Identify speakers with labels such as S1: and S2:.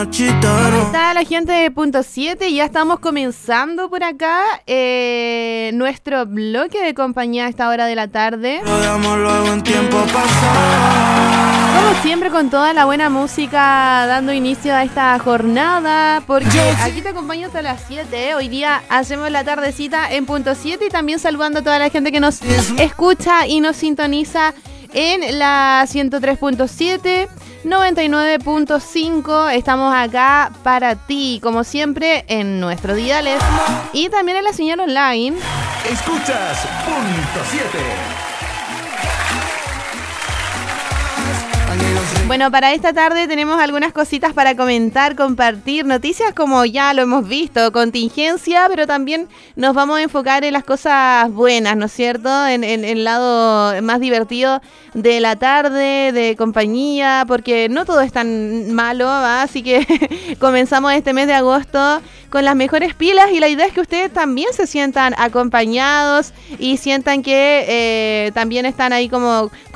S1: ¿Cómo está la gente de Punto 7? Ya estamos comenzando por acá nuestro bloque de compañía a esta hora de la tarde. Como siempre, con toda la buena música, dando inicio a esta jornada, porque aquí te acompaño hasta las 7. Hoy día hacemos la tardecita en Punto 7 y también saludando a toda la gente que nos escucha y nos sintoniza en la 103.7, 99.5. Estamos acá para ti, como siempre, en nuestros diales y también en la señal online.
S2: Escuchas Punto 7.
S1: Bueno, para esta tarde tenemos algunas cositas para comentar, compartir, noticias como ya lo hemos visto, contingencia, pero también nos vamos a enfocar en las cosas buenas, ¿no es cierto? En el lado más divertido de la tarde, de compañía, porque no todo es tan malo, ¿va? Así que comenzamos este mes de agosto con las mejores pilas y la idea es que ustedes también se sientan acompañados y sientan que también están ahí como